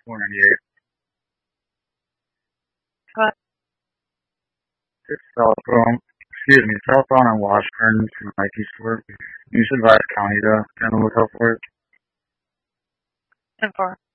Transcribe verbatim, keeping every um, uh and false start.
four ninety-eight. What? It's southbound, excuse me, southbound on Washburn to Nike store. You should advise County to kind of look out for it. ten four.